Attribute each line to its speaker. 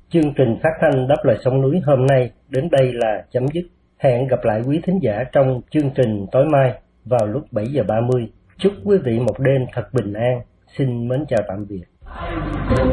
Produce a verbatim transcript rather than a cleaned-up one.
Speaker 1: Chương trình phát thanh Đáp Lời Sông Núi hôm nay đến đây là chấm dứt. Hẹn gặp lại quý thính giả trong chương trình tối mai vào lúc bảy giờ ba mươi. Chúc quý vị một đêm thật bình an. Xin mến chào tạm biệt.